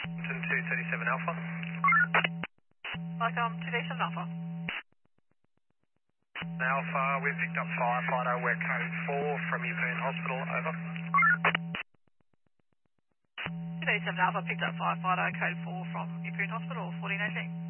237 Alpha. Welcome to Jason Alpha. Alpha, we've picked up firefighter. We're code 4 from Yeppoon Hospital. Over. 237 Alpha picked up firefighter, code 4 from Yeppoon Hospital, 1418.